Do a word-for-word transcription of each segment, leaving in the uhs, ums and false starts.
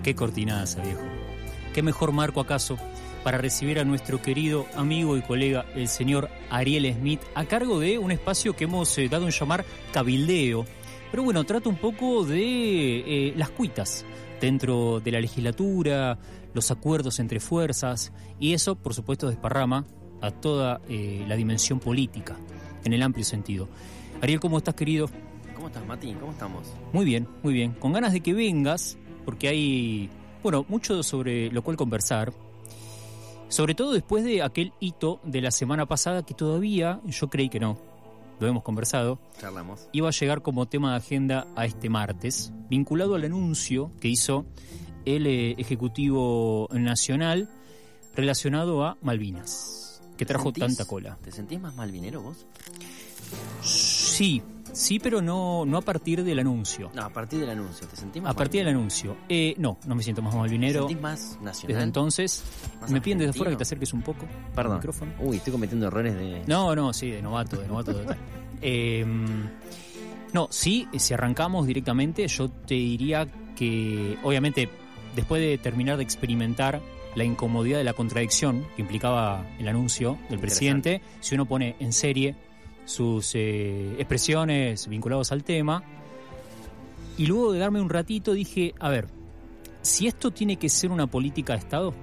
Qué cortinaza, viejo. Qué mejor marco acaso para recibir a nuestro querido amigo y colega, el señor Ariel Smith, a cargo de un espacio que hemos eh, dado en llamar Cabildeo. Pero bueno, trata un poco de eh, las cuitas dentro de la legislatura, los acuerdos entre fuerzas, y eso, por supuesto, desparrama a toda eh, la dimensión política, en el amplio sentido. Ariel, ¿cómo estás, querido? ¿Cómo estás, Mati? ¿Cómo estamos? Muy bien, muy bien. Con ganas de que vengas, porque hay, bueno, mucho sobre lo cual conversar. Sobre todo después de aquel hito de la semana pasada que todavía, yo creí que no, lo hemos conversado, charlamos, iba a llegar como tema de agenda a este martes, vinculado al anuncio que hizo el eh, Ejecutivo Nacional relacionado a Malvinas, que trajo sentís, tanta cola. ¿Te sentís más malvinero vos? Sí, sí, pero no, no a partir del anuncio. No, a partir del anuncio. ¿Te sentís más A partir del malvinero? anuncio. Eh, no, no me siento más malvinero. ¿Te sentís más nacional? Desde entonces, ¿Más me piden desde argentino? afuera que te acerques un poco Perdón. al micrófono. Uy, estoy cometiendo errores de... No, no, sí, de novato, de novato total. eh, no, sí, si arrancamos directamente, yo te diría que, obviamente, después de terminar de experimentar la incomodidad de la contradicción que implicaba el anuncio del presidente, si uno pone en serie sus eh, expresiones vinculadas al tema, y luego de darme un ratito dije, a ver, si esto tiene que ser una política de Estado,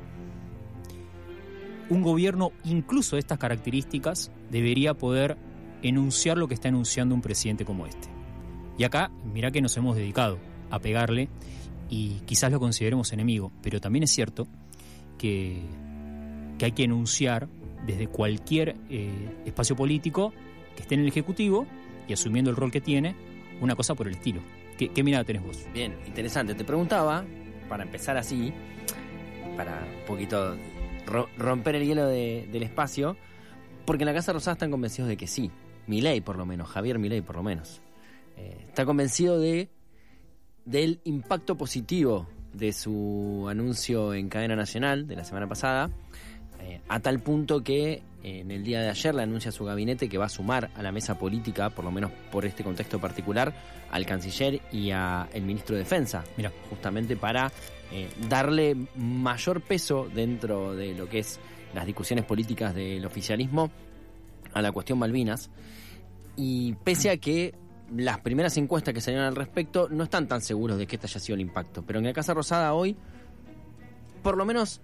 un gobierno incluso de estas características debería poder enunciar lo que está enunciando un presidente como este. Y acá, mirá que nos hemos dedicado a pegarle y quizás lo consideremos enemigo, pero también es cierto que, que hay que enunciar desde cualquier eh, espacio político que esté en el Ejecutivo y asumiendo el rol que tiene, una cosa por el estilo. ¿Qué, qué mirada tenés vos? Bien, interesante. Te preguntaba, para empezar así, para un poquito ro- romper el hielo de, del espacio, porque en la Casa Rosada están convencidos de que sí. Milei, por lo menos, Javier Milei, por lo menos. Eh, está convencido de del impacto positivo de su anuncio en cadena nacional de la semana pasada, eh, a tal punto que eh, en el día de ayer le anuncia a su gabinete que va a sumar a la mesa política, por lo menos por este contexto particular, al canciller y al ministro de Defensa. Mirá. Justamente para eh, darle mayor peso dentro de lo que es las discusiones políticas del oficialismo a la cuestión Malvinas. Y pese a que las primeras encuestas que salieron al respecto no están tan seguros de que este haya sido el impacto, pero en la Casa Rosada hoy, por lo menos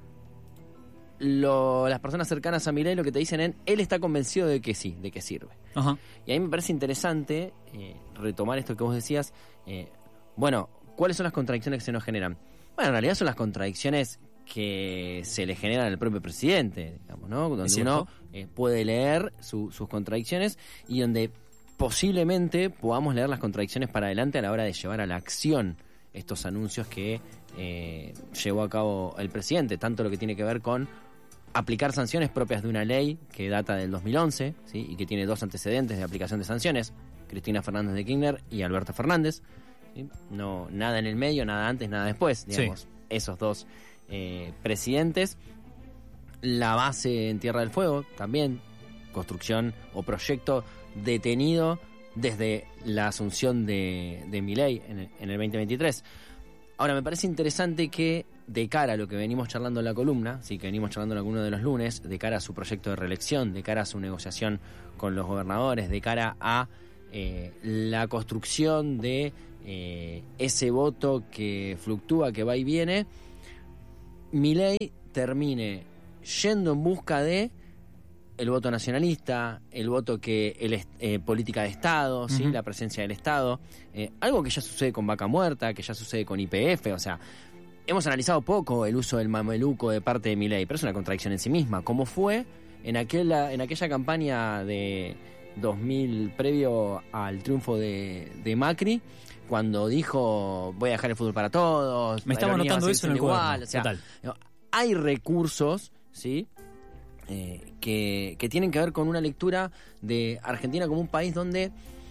lo, las personas cercanas a Milei lo que te dicen es, él está convencido de que sí, de que sirve. Ajá. Y a mí me parece interesante eh, retomar esto que vos decías. Eh, bueno, ¿cuáles son las contradicciones que se nos generan? Bueno, en realidad son las contradicciones que se le generan al propio presidente, digamos, ¿no? Donde uno eh, puede leer su, sus contradicciones y donde posiblemente podamos leer las contradicciones para adelante a la hora de llevar a la acción estos anuncios que eh, llevó a cabo el presidente, tanto lo que tiene que ver con aplicar sanciones propias de una ley que data del dos mil once, ¿sí? Y que tiene dos antecedentes de aplicación de sanciones, Cristina Fernández de Kirchner y Alberto Fernández, ¿sí? No, nada en el medio, nada antes, nada después, digamos, sí. Esos dos eh, presidentes. La base en Tierra del Fuego también, construcción o proyecto detenido desde la asunción de, de Milei en el, en el veinte veintitrés. Ahora, me parece interesante que de cara a lo que venimos charlando en la columna, sí, que venimos charlando en alguno de los lunes, de cara a su proyecto de reelección, de cara a su negociación con los gobernadores, de cara a eh, la construcción de eh, ese voto que fluctúa, que va y viene, Milei termine yendo en busca de el voto nacionalista, el voto que el eh, política de Estado, ¿sí? Uh-huh. La presencia del Estado, eh, algo que ya sucede con Vaca Muerta, que ya sucede con Y P F, o sea, hemos analizado poco el uso del mameluco de parte de Milei, pero es una contradicción en sí misma, como fue en aquella, en aquella campaña de dos mil previo al triunfo de, de Macri, cuando dijo voy a dejar el fútbol para todos. Me estaba notando eso en el igual, cuaderno, o sea, total. Hay recursos, ¿sí? Eh, que, que tienen que ver con una lectura de Argentina como un país donde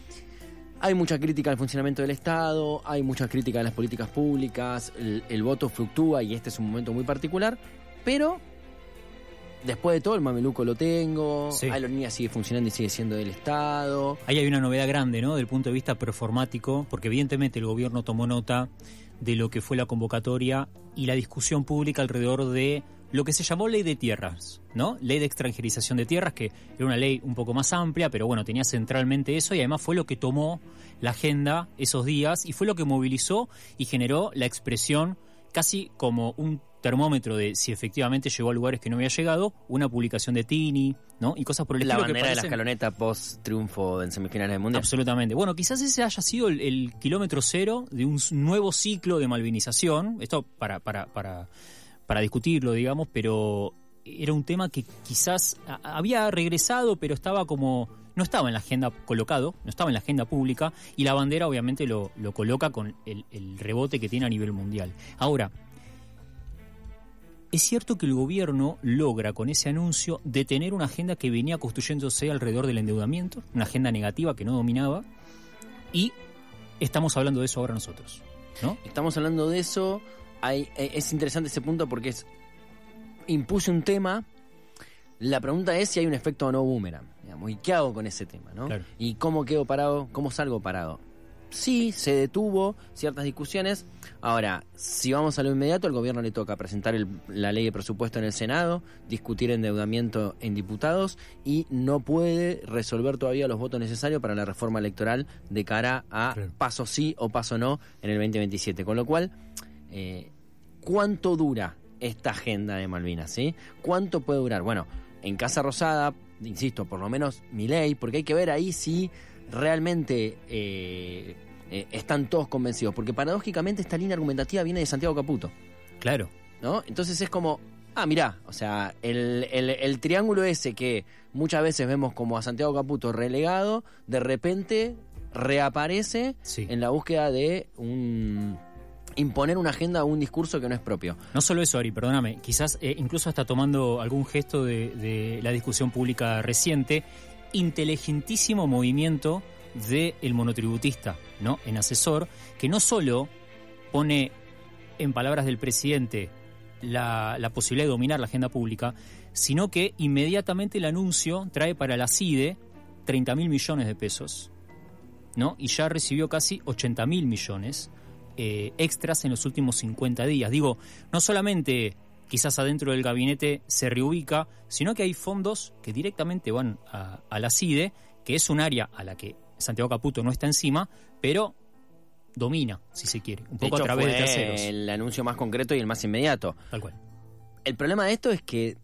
hay mucha crítica al funcionamiento del Estado, hay mucha crítica a las políticas públicas, el, el voto fluctúa y este es un momento muy particular, pero después de todo el mameluco lo tengo, sí. Aerolínea sigue funcionando y sigue siendo del Estado. Ahí hay una novedad grande, ¿no? Del punto de vista performático, porque evidentemente el gobierno tomó nota de lo que fue la convocatoria y la discusión pública alrededor de lo que se llamó ley de tierras, ¿no? Ley de extranjerización de tierras, que era una ley un poco más amplia, pero bueno, tenía centralmente eso y además fue lo que tomó la agenda esos días y fue lo que movilizó y generó la expresión casi como un termómetro de si efectivamente llegó a lugares que no había llegado, una publicación de Tini, ¿no? Y cosas por el la estilo. La bandera parecen... de la escaloneta post triunfo en semifinales del Mundial. Absolutamente. Bueno, quizás ese haya sido el, el kilómetro cero de un nuevo ciclo de malvinización. Esto para, para, para, para discutirlo, digamos, pero era un tema que quizás había regresado, pero estaba como... no estaba en la agenda colocado, no estaba en la agenda pública, y la bandera obviamente lo, lo coloca con el, el rebote que tiene a nivel mundial. Ahora, es cierto que el gobierno logra con ese anuncio detener una agenda que venía construyéndose alrededor del endeudamiento, una agenda negativa que no dominaba, y estamos hablando de eso ahora nosotros, ¿no? Estamos hablando de eso, hay, es interesante ese punto porque es impuse un tema. La pregunta es si hay un efecto o no boomerang, digamos, y qué hago con ese tema, ¿no? Claro. Y cómo quedo parado, cómo salgo parado. Sí, se detuvo ciertas discusiones. Ahora, si vamos a lo inmediato, al gobierno le toca presentar el, la ley de presupuesto en el Senado, discutir endeudamiento en diputados y no puede resolver todavía los votos necesarios para la reforma electoral de cara a claro. paso sí o paso no en el veinte veintisiete. Con lo cual, eh, ¿cuánto dura esta agenda de Malvinas? ¿Sí? ¿Cuánto puede durar? Bueno, en Casa Rosada, insisto, por lo menos Milei, porque hay que ver ahí si realmente eh, eh, están todos convencidos, porque paradójicamente esta línea argumentativa viene de Santiago Caputo. Claro. ¿No? Entonces es como, ah, mirá, o sea, el, el, el triángulo ese que muchas veces vemos como a Santiago Caputo relegado, de repente reaparece sí. en la búsqueda de un... imponer una agenda o un discurso que no es propio. No solo eso, Ari, perdóname, quizás eh, incluso hasta tomando algún gesto de, de la discusión pública reciente, inteligentísimo movimiento del monotributista, ¿no? En asesor, que no solo pone, en palabras del presidente, la, la posibilidad de dominar la agenda pública, sino que inmediatamente el anuncio trae para la C I D E treinta mil millones de pesos, ¿no? Y ya recibió casi ochenta mil millones Eh, extras en los últimos cincuenta días. Digo, no solamente quizás adentro del gabinete se reubica, sino que hay fondos que directamente van a, a la C I D E, que es un área a la que Santiago Caputo no está encima, pero domina, si se quiere, un poco de hecho, a través fue de terceros. El anuncio más concreto y el más inmediato. Tal cual. El problema de esto es que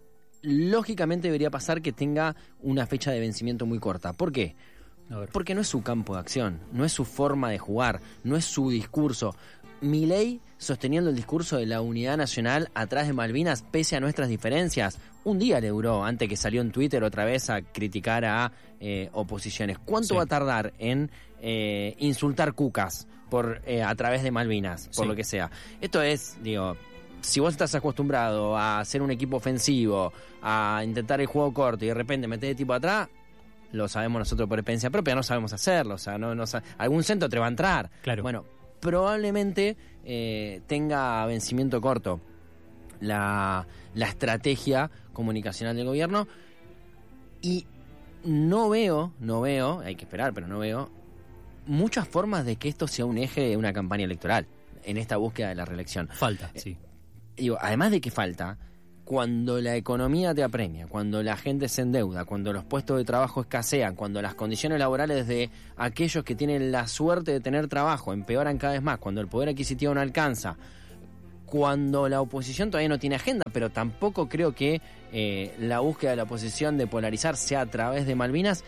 lógicamente debería pasar que tenga una fecha de vencimiento muy corta. ¿Por qué? Porque no es su campo de acción, no es su forma de jugar, no es su discurso. Milei sosteniendo el discurso de la unidad nacional atrás de Malvinas pese a nuestras diferencias. Un día le duró antes que salió en Twitter otra vez a criticar a eh, oposiciones. ¿Cuánto sí. va a tardar en eh, insultar cucas por eh, a través de Malvinas, por sí. lo que sea? Esto es, digo, si vos estás acostumbrado a hacer un equipo ofensivo, a intentar el juego corto y de repente metés de tipo atrás, lo sabemos nosotros por experiencia propia, no sabemos hacerlo, o sea, no, no algún centro te va a entrar. Claro. Bueno, probablemente eh, tenga vencimiento corto la, la estrategia comunicacional del gobierno y no veo, no veo, hay que esperar, pero no veo muchas formas de que esto sea un eje de una campaña electoral en esta búsqueda de la reelección. Falta, sí. Eh, digo, además de que falta, cuando la economía te apremia, cuando la gente se endeuda, cuando los puestos de trabajo escasean, cuando las condiciones laborales de aquellos que tienen la suerte de tener trabajo empeoran cada vez más, cuando el poder adquisitivo no alcanza, cuando la oposición todavía no tiene agenda, pero tampoco creo que eh, la búsqueda de la oposición de polarizar sea a través de Malvinas,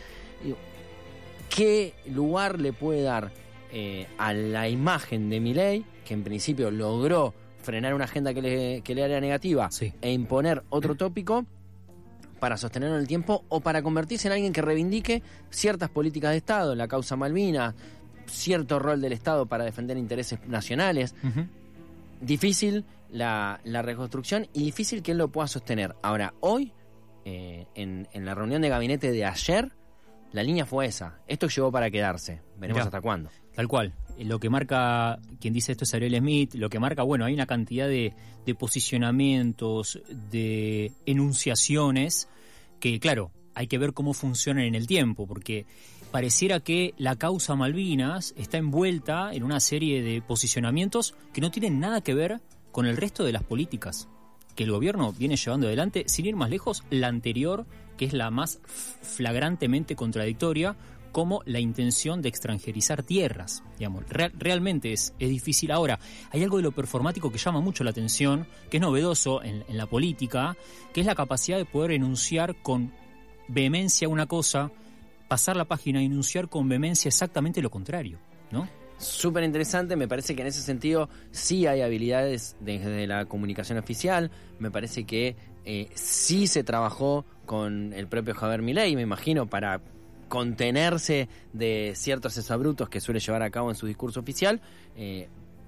¿qué lugar le puede dar eh, a la imagen de Milei, que en principio logró frenar una agenda que le, que le era negativa sí. e imponer otro tópico para sostenerlo en el tiempo o para convertirse en alguien que reivindique ciertas políticas de Estado, la causa Malvinas, cierto rol del Estado para defender intereses nacionales? Uh-huh. Difícil la, la reconstrucción y difícil que él lo pueda sostener. Ahora, hoy, eh, en, en la reunión de gabinete de ayer, la línea fue esa. Esto llegó para quedarse. Veremos ya. hasta cuándo. Tal cual. Lo que marca, quien dice esto es Ariel Smith, lo que marca, bueno, hay una cantidad de, de posicionamientos, de enunciaciones, que claro, hay que ver cómo funcionan en el tiempo, porque pareciera que la causa Malvinas está envuelta en una serie de posicionamientos que no tienen nada que ver con el resto de las políticas que el gobierno viene llevando adelante, sin ir más lejos, la anterior, que es la más flagrantemente contradictoria, como la intención de extranjerizar tierras. Digamos, Real, realmente es, es difícil. Ahora, hay algo de lo performático que llama mucho la atención, que es novedoso en, en la política, que es la capacidad de poder enunciar con vehemencia una cosa, pasar la página y enunciar con vehemencia exactamente lo contrario, ¿no? Súper interesante, me parece que en ese sentido sí hay habilidades desde la comunicación oficial, me parece que eh, sí se trabajó con el propio Javier Milei, me imagino, para contenerse de ciertos exabruptos que suele llevar a cabo en su discurso oficial. Eh,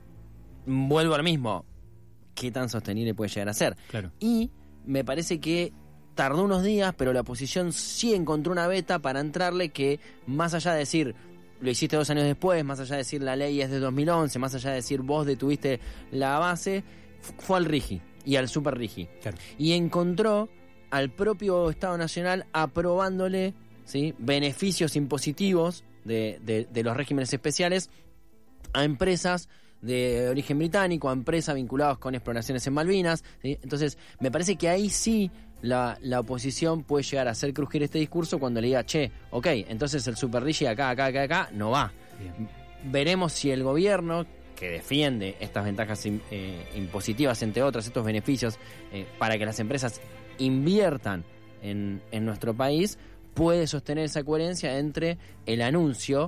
vuelvo al mismo, ¿qué tan sostenible puede llegar a ser? Claro. Y me parece que tardó unos días, pero la oposición sí encontró una beta para entrarle que, más allá de decir, lo hiciste dos años después, más allá de decir la ley es de dos mil once, más allá de decir vos detuviste la base, fue al RIGI y al Super RIGI. Claro. Y encontró al propio Estado Nacional aprobándole, ¿sí?, beneficios impositivos de, de, de los regímenes especiales a empresas de origen británico, a empresas vinculadas con exploraciones en Malvinas, ¿sí? Entonces, me parece que ahí sí la, la oposición puede llegar a hacer crujir este discurso cuando le diga, che, ok, entonces el Super RIGI acá, acá, acá, acá, no va. Bien. Veremos si el gobierno, que defiende estas ventajas eh, impositivas, entre otras, estos beneficios, eh, para que las empresas inviertan en, en nuestro país, puede sostener esa coherencia entre el anuncio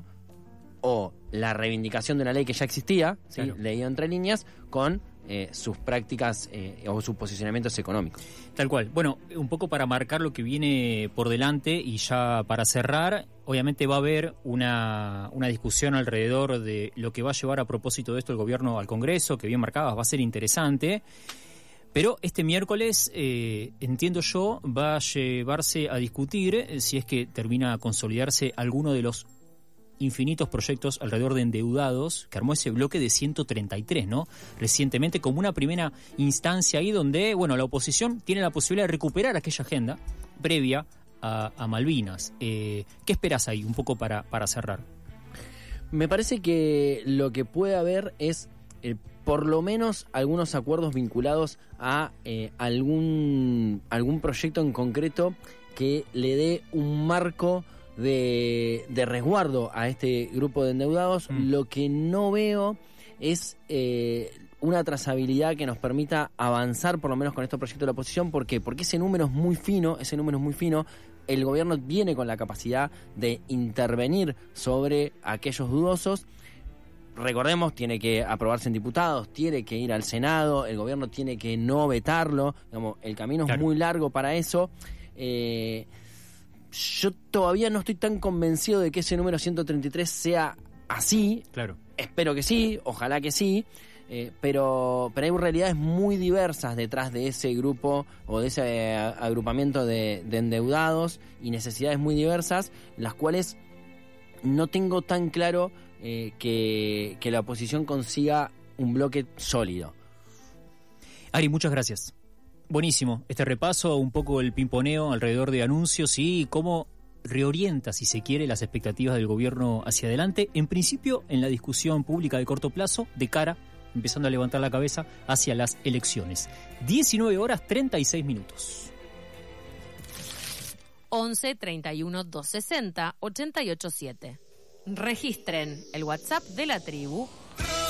o la reivindicación de una ley que ya existía, ¿sí?, claro, leído entre líneas, con eh, sus prácticas eh, o sus posicionamientos económicos. Tal cual. Bueno, un poco para marcar lo que viene por delante y ya para cerrar, obviamente va a haber una, una discusión alrededor de lo que va a llevar a propósito de esto el gobierno al Congreso, que bien marcabas, va a ser interesante. Pero este miércoles, eh, entiendo yo, va a llevarse a discutir eh, si es que termina a consolidarse alguno de los infinitos proyectos alrededor de endeudados que armó ese bloque de ciento treinta y tres, ¿no? Recientemente, como una primera instancia ahí donde, bueno, la oposición tiene la posibilidad de recuperar aquella agenda previa a, a Malvinas. Eh, ¿Qué esperás ahí, un poco para, para cerrar? Me parece que lo que puede haber es, eh, por lo menos, algunos acuerdos vinculados a eh, algún, algún proyecto en concreto que le dé un marco de, de resguardo a este grupo de endeudados. Mm. Lo que no veo es eh, una trazabilidad que nos permita avanzar por lo menos con estos proyectos de la oposición. ¿Por qué? Porque ese número es muy fino, ese número es muy fino. El gobierno viene con la capacidad de intervenir sobre aquellos dudosos. Recordemos, tiene que aprobarse en diputados, tiene que ir al Senado, el gobierno tiene que no vetarlo. Digamos, el camino claro. es muy largo para eso. Eh... Yo todavía no estoy tan convencido de que ese número ciento treinta y tres sea así. Claro. Espero que sí, ojalá que sí, eh, pero, pero hay realidades muy diversas detrás de ese grupo o de ese agrupamiento de, de endeudados y necesidades muy diversas, las cuales no tengo tan claro eh, que, que la oposición consiga un bloque sólido. Ari, muchas gracias. Buenísimo, este repaso, un poco el pimponeo alrededor de anuncios y cómo reorienta, si se quiere, las expectativas del gobierno hacia adelante, en principio en la discusión pública de corto plazo, de cara, empezando a levantar la cabeza, hacia las elecciones. diecinueve horas treinta y seis minutos. once treinta y uno doscientos sesenta ochenta y ocho siete. Registren el WhatsApp de la tribu